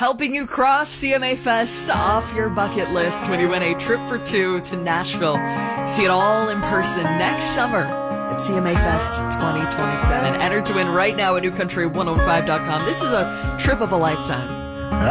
helping you cross CMA Fest off your bucket list when you win a trip for two to Nashville. See it all in person next summer at CMA Fest 2027. Enter to win right now at newcountry105.com. This is a trip of a lifetime.